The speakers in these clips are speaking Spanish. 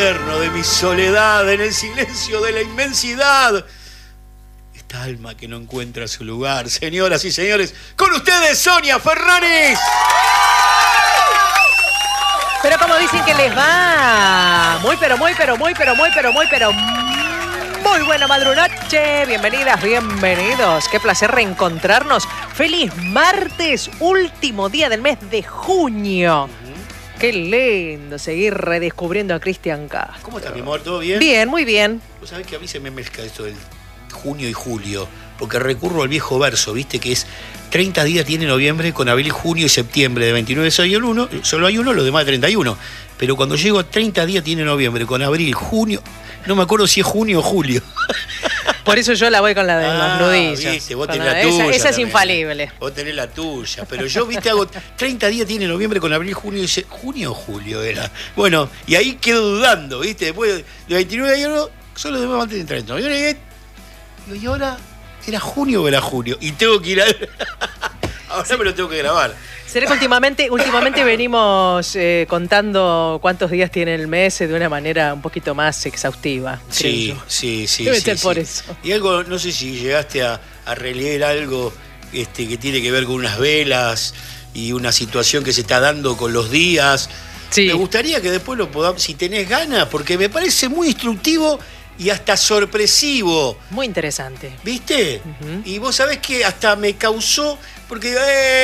infierno de mi soledad, en el silencio de la inmensidad. Esta alma que no encuentra su lugar. Señoras y señores, con ustedes Sonia Ferraris. Pero como dicen que les va, muy buena madrunoche. Bienvenidas, bienvenidos. Qué placer reencontrarnos. Feliz martes, último día del mes de junio. Qué lindo seguir redescubriendo a Cristian Castro. ¿Cómo estás, mi amor? ¿Todo bien? Bien, muy bien. Vos sabés que a mí se me mezcla esto del junio y julio, porque recurro al viejo verso, ¿viste? Que es 30 días tiene noviembre con abril, junio y septiembre. De 29 solo hay uno, los demás de 31. Pero cuando llego a 30 días tiene noviembre con abril, junio, no me acuerdo si es junio o julio. Por eso yo la voy con la de los nudillos. Viste, vos tenés la tuya. Esa es infalible. Vos tenés la tuya. Pero yo, viste, hago 30 días tiene noviembre con abril, junio y junio o julio era. Bueno, y ahí quedo dudando, viste. Después de 29 de años, solo debemos mantener 30. Y ahora, ¿era junio o era julio? Y tengo que ir a... Ahora me lo tengo que grabar. Será que últimamente venimos contando cuántos días tiene el mes de una manera un poquito más exhaustiva. Sí. Debe ser por eso. Y algo, no sé si llegaste a releer algo que tiene que ver con unas velas y una situación que se está dando con los días. Sí. Me gustaría que después lo podamos, si tenés ganas, porque me parece muy instructivo y hasta sorpresivo. Muy interesante. ¿Viste? Uh-huh. Y vos sabés que hasta me causó, porque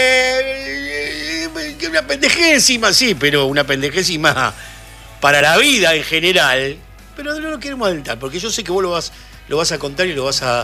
una pendejésima, sí, pero una pendejésima para la vida en general. Pero no lo queremos adelantar, porque yo sé que vos lo vas a contar y lo vas a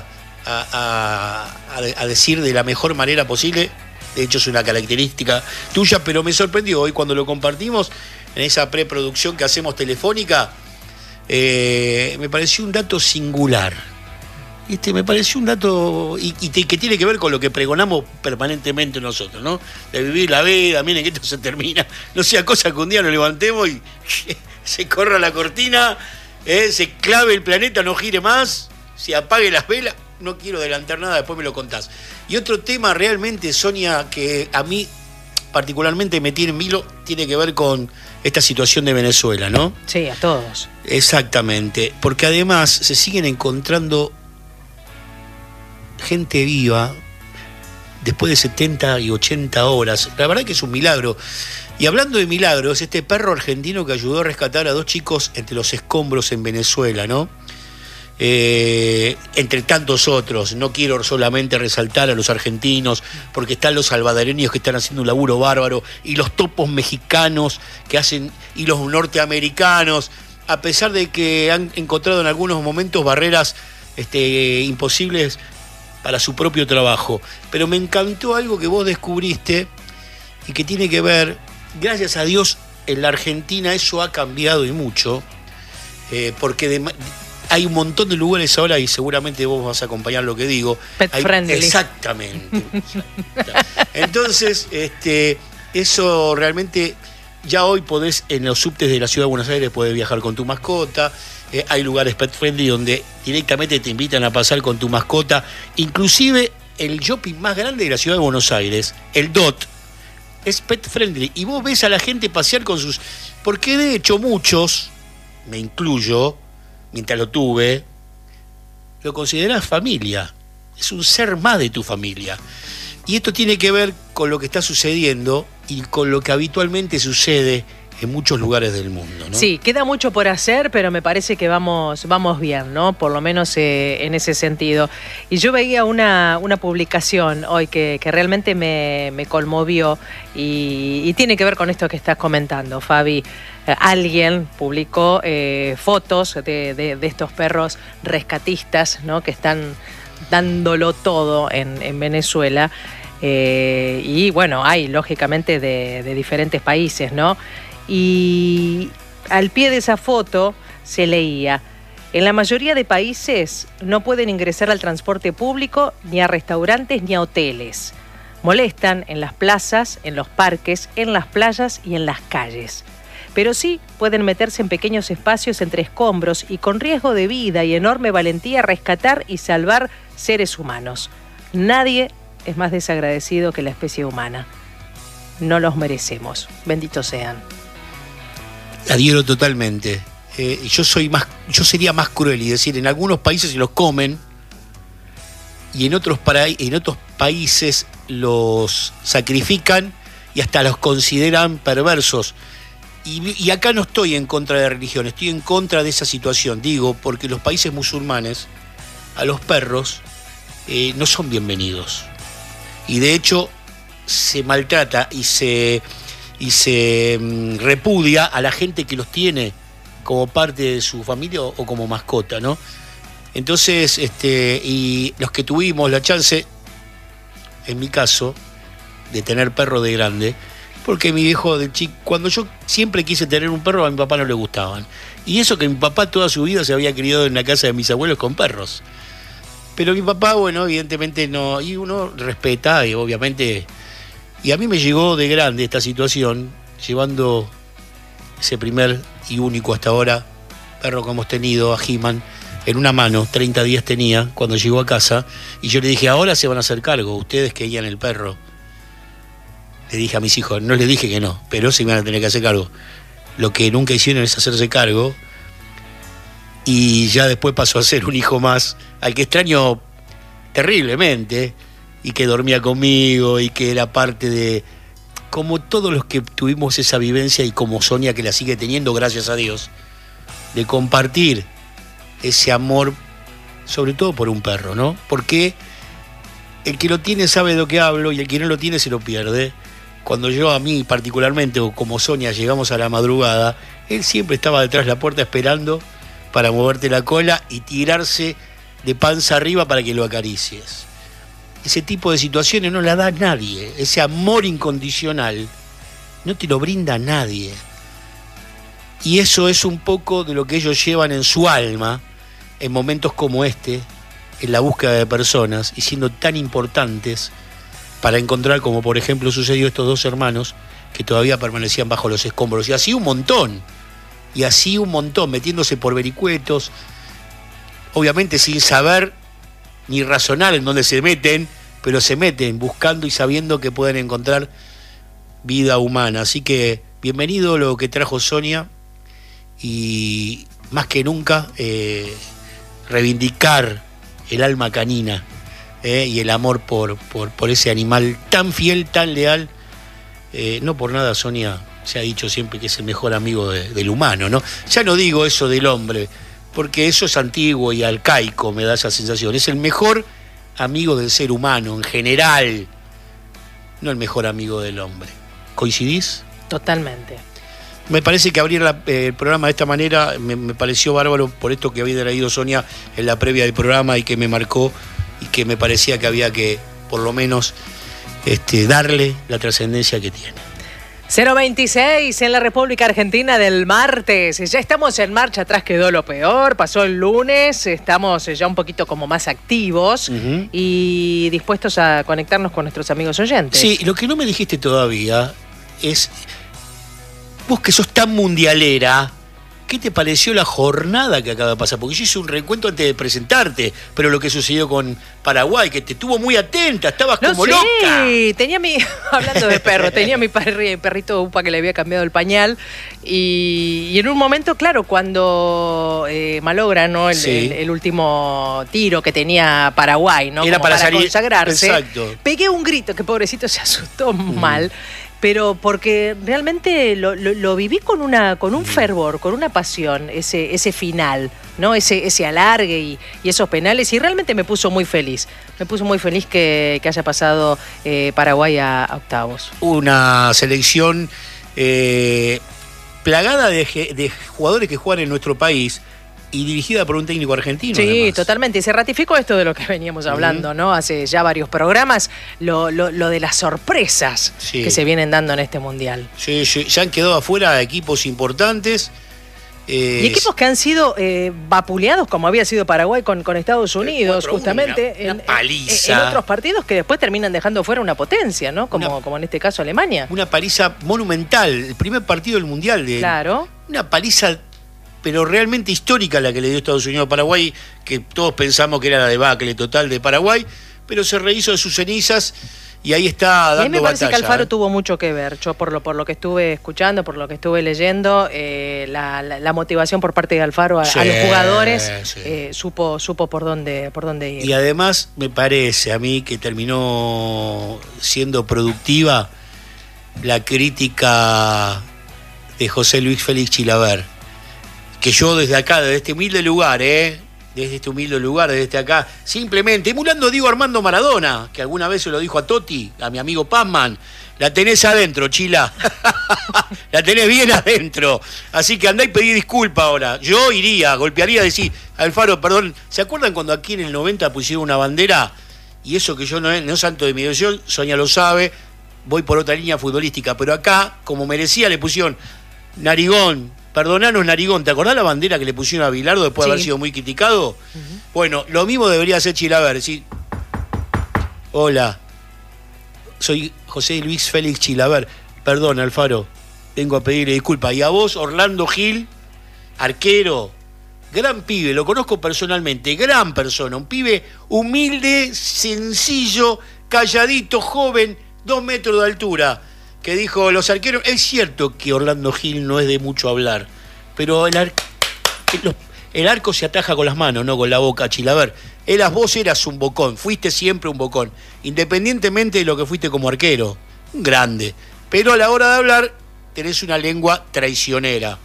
decir de la mejor manera posible. De hecho, es una característica tuya, pero me sorprendió hoy cuando lo compartimos en esa preproducción que hacemos telefónica. Me pareció un dato singular. Me pareció un dato que tiene que ver con lo que pregonamos permanentemente nosotros, ¿no? De vivir la vida, miren que esto se termina. No sea cosa que un día nos levantemos y se corra la cortina, se clave el planeta, no gire más, se apague las velas. No quiero adelantar nada, después me lo contás. Y otro tema realmente, Sonia, que a mí particularmente me tiene en vilo, tiene que ver con esta situación de Venezuela, ¿no? Sí, a todos. Exactamente, porque además se siguen encontrando gente viva después de 70 y 80 horas. La verdad que es un milagro. Y hablando de milagros, este perro argentino que ayudó a rescatar a 2 chicos entre los escombros en Venezuela, ¿no? Entre tantos otros, no quiero solamente resaltar a los argentinos, porque están los salvadoreños que están haciendo un laburo bárbaro, y los topos mexicanos que hacen, y los norteamericanos, a pesar de que han encontrado en algunos momentos barreras imposibles para su propio trabajo. Pero me encantó algo que vos descubriste y que tiene que ver, gracias a Dios, en la Argentina eso ha cambiado y mucho, porque hay un montón de lugares ahora, y seguramente vos vas a acompañar lo que digo. Pet friendly. Exactamente. Entonces, eso realmente, ya hoy podés, en los subtes de la Ciudad de Buenos Aires, podés viajar con tu mascota. Hay lugares pet friendly donde directamente te invitan a pasar con tu mascota. Inclusive el shopping más grande de la Ciudad de Buenos Aires, el DOT, es pet friendly. Y vos ves a la gente pasear con sus... Porque de hecho muchos, me incluyo, mientras lo tuve, lo considerás familia. Es un ser más de tu familia. Y esto tiene que ver con lo que está sucediendo y con lo que habitualmente sucede en muchos lugares del mundo, ¿no? Sí, queda mucho por hacer, pero me parece que vamos bien, ¿no? Por lo menos en ese sentido. Y yo veía una publicación hoy que realmente me conmovió y tiene que ver con esto que estás comentando, Fabi. Alguien publicó fotos de estos perros rescatistas, ¿no? Que están dándolo todo en Venezuela. Y bueno, hay lógicamente de diferentes países, ¿no? Y al pie de esa foto se leía: en la mayoría de países no pueden ingresar al transporte público, ni a restaurantes, ni a hoteles. Molestan en las plazas, en los parques, en las playas y en las calles. Pero sí pueden meterse en pequeños espacios entre escombros y con riesgo de vida y enorme valentía rescatar y salvar seres humanos. Nadie es más desagradecido que la especie humana. No los merecemos. Benditos sean. Adhiero totalmente. yo sería más cruel y decir, en algunos países se los comen y en otros países los sacrifican y hasta los consideran perversos. Y acá no estoy en contra de la religión, estoy en contra de esa situación. Digo, porque los países musulmanes a los perros no son bienvenidos. Y de hecho se maltrata y se repudia a la gente que los tiene como parte de su familia o como mascota, ¿no? Entonces, y los que tuvimos la chance, en mi caso, de tener perro de grande, porque mi viejo de chico, cuando yo siempre quise tener un perro, a mi papá no le gustaban. Y eso que mi papá toda su vida se había criado en la casa de mis abuelos con perros. Pero mi papá, bueno, evidentemente no, y uno respeta, y obviamente, y a mí me llegó de grande esta situación, llevando ese primer y único hasta ahora perro que hemos tenido, a He-Man, en una mano, 30 días tenía, cuando llegó a casa, y yo le dije, ahora se van a hacer cargo, ustedes que guían el perro. Le dije a mis hijos, no les dije que no, pero se iban a tener que hacer cargo. Lo que nunca hicieron es hacerse cargo, y ya después pasó a ser un hijo más, al que extraño terriblemente, y que dormía conmigo, y que era parte de, como todos los que tuvimos esa vivencia, y como Sonia que la sigue teniendo, gracias a Dios, de compartir ese amor, sobre todo por un perro, ¿no? Porque el que lo tiene sabe de lo que hablo, y el que no lo tiene se lo pierde. Cuando yo, a mí particularmente, o como Sonia, llegamos a la madrugada, él siempre estaba detrás de la puerta esperando para moverte la cola y tirarse de panza arriba para que lo acaricies. Ese tipo de situaciones no la da nadie. Ese amor incondicional no te lo brinda nadie. Y eso es un poco de lo que ellos llevan en su alma en momentos como este, en la búsqueda de personas, y siendo tan importantes para encontrar, como por ejemplo sucedió estos dos hermanos que todavía permanecían bajo los escombros, y así un montón, metiéndose por vericuetos, obviamente sin saber ni razonar en dónde se meten, pero se meten buscando y sabiendo que pueden encontrar vida humana. Así que bienvenido lo que trajo Sonia, y más que nunca reivindicar el alma canina y el amor por ese animal tan fiel, tan leal. No por nada Sonia se ha dicho siempre que es el mejor amigo del humano, ¿no? Ya no digo eso del hombre, porque eso es antiguo y arcaico, me da esa sensación. Es el mejor amigo del ser humano en general, no el mejor amigo del hombre. ¿Coincidís? Totalmente. Me parece que abrir el programa de esta manera me pareció bárbaro por esto que había traído Sonia en la previa del programa y que me marcó, y que me parecía que había que, por lo menos, darle la trascendencia que tiene. 026 en la República Argentina del martes. Ya estamos en marcha, atrás quedó lo peor, pasó el lunes, estamos ya un poquito como más activos y dispuestos a conectarnos con nuestros amigos oyentes. Sí, lo que no me dijiste todavía es, vos que sos tan mundialera, ¿qué te pareció la jornada que acaba de pasar? Porque yo hice un recuento antes de presentarte, pero lo que sucedió con Paraguay, que te estuvo muy atenta, estabas como loca. Sí, hablando de perro, tenía mi perrito Upa que le había cambiado el pañal, y en un momento, claro, cuando malogra, ¿no? El último tiro que tenía Paraguay, ¿no? Era para salir, consagrarse. Exacto. Pegué un grito, que pobrecito se asustó mal. Pero porque realmente lo viví con un fervor, con una pasión, ese final, ¿no? Ese alargue y esos penales, y realmente me puso muy feliz. Me puso muy feliz que haya pasado Paraguay a octavos. Una selección plagada de jugadores que juegan en nuestro país, y dirigida por un técnico argentino. Sí, además. Totalmente. Y se ratificó esto de lo que veníamos hablando, ¿no? Hace ya varios programas, lo de las sorpresas que se vienen dando en este Mundial. Sí, ya han quedado afuera equipos importantes. Y equipos que han sido vapuleados, como había sido Paraguay con Estados Unidos, justamente. Una paliza. En otros partidos que después terminan dejando fuera una potencia, ¿no? Como en este caso Alemania. Una paliza monumental. El primer partido del Mundial. Claro. Una paliza, pero realmente histórica, la que le dio Estados Unidos a Paraguay, que todos pensamos que era la debacle total de Paraguay, pero se rehizo de sus cenizas y ahí está dando batalla. A mí me parece batalla, que Alfaro tuvo mucho que ver. Yo por lo que estuve escuchando, por lo que estuve leyendo, la motivación por parte de Alfaro a los jugadores, supo por dónde ir. Y además me parece a mí que terminó siendo productiva la crítica de José Luis Félix Chilavert, que yo desde acá, desde este humilde lugar, desde acá, simplemente emulando a Diego Armando Maradona, que alguna vez se lo dijo a Totti, a mi amigo Pazman, la tenés adentro, Chila. La tenés bien adentro. Así que andá y pedí disculpa ahora. Yo iría, golpearía, decir, Alfaro, perdón. ¿Se acuerdan cuando aquí en el 90 pusieron una bandera? Y eso que yo no santo de mi devoción, Sonia lo sabe, voy por otra línea futbolística. Pero acá, como merecía, le pusieron Narigón. Perdonanos, Narigón. ¿Te acordás la bandera que le pusieron a Bilardo después de haber sido muy criticado? Uh-huh. Bueno, lo mismo debería hacer Chilavert. Decir, hola, soy José Luis Félix Chilavert. Perdón, Alfaro, vengo a pedirle disculpas. Y a vos, Orlando Gil, arquero, gran pibe, lo conozco personalmente, gran persona, un pibe humilde, sencillo, calladito, joven, 2 metros de altura, que dijo, los arqueros, es cierto que Orlando Gil no es de mucho hablar, pero el arco se ataja con las manos, no con la boca, Chilavert. Vos eras un bocón, fuiste siempre un bocón, independientemente de lo que fuiste como arquero, un grande. Pero a la hora de hablar, tenés una lengua traicionera.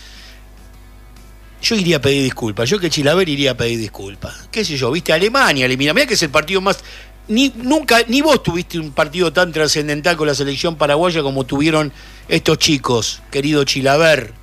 Yo iría a pedir disculpas, yo que Chilavert iría a pedir disculpas. ¿Qué sé yo? ¿Viste? Alemania elimina. Mirá que es el partido más... Ni vos tuviste un partido tan trascendental con la selección paraguaya como tuvieron estos chicos, querido Chilavert.